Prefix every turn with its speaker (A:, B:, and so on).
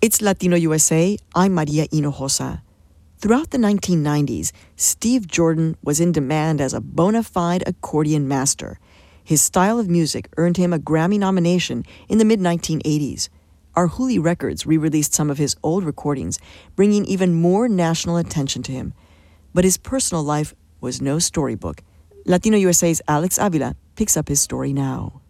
A: It's Latino USA. I'm Maria Hinojosa. Throughout the 1990s, Steve Jordan was in demand as a bona fide accordion master. His style of music earned him a Grammy nomination in the mid-1980s. Our Huli Records re-released some of his old recordings, bringing even more national attention to him. But his personal life was no storybook. Latino USA's Alex Avila picks up his story now.